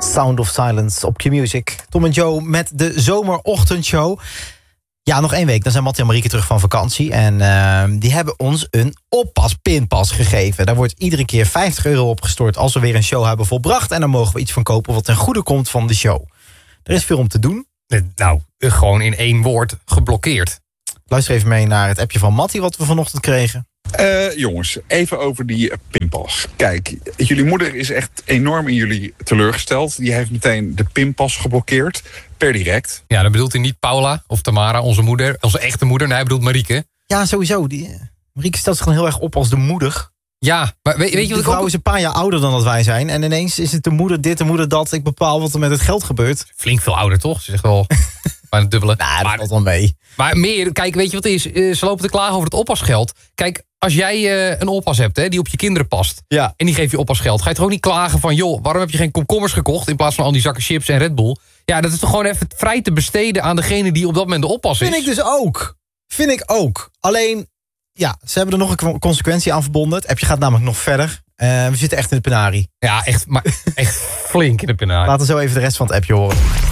Sound of Silence op Q-Music. Tom en Joe met de zomerochtendshow. Ja, nog 1 week, dan zijn Mattie en Marieke terug van vakantie. En die hebben ons een oppas-pinpas gegeven. Daar wordt iedere keer €50 opgestort als we weer een show hebben volbracht. En dan mogen we iets van kopen wat ten goede komt van de show. Er is veel om te doen. Nou, gewoon in 1 woord geblokkeerd. Luister even mee naar het appje van Mattie wat we vanochtend kregen. Jongens, even over die pinpas. Kijk, jullie moeder is echt enorm in jullie teleurgesteld. Die heeft meteen de pinpas geblokkeerd, per direct. Ja, dan bedoelt hij niet Paula of Tamara, onze moeder, onze echte moeder. Nee, hij bedoelt Marieke. Ja, sowieso. Marieke stelt zich gewoon heel erg op als de moeder. Ja, maar weet je wat de ik vrouw ook... is een paar jaar ouder dan dat wij zijn. En ineens is het de moeder dit, de moeder dat. Ik bepaal wat er met het geld gebeurt. Flink veel ouder, toch? Ze zegt wel bijna het dubbele. Nou, dat valt wel mee. Maar meer, kijk, weet je wat het is? Ze lopen te klagen over het oppasgeld. Kijk, als jij een oppas hebt, hè, die op je kinderen past... Ja. en die geeft je oppasgeld, ga je toch ook niet klagen van... joh, waarom heb je geen komkommers gekocht in plaats van al die zakken chips en Red Bull? Ja, dat is toch gewoon even vrij te besteden aan degene die op dat moment de oppas is? Vind ik dus ook. Vind ik ook. Alleen, ja, ze hebben er nog een consequentie aan verbonden. Het appje gaat namelijk nog verder. We zitten echt in de penarie. Ja, echt, maar echt flink in de penarie. Laten we zo even de rest van het appje horen.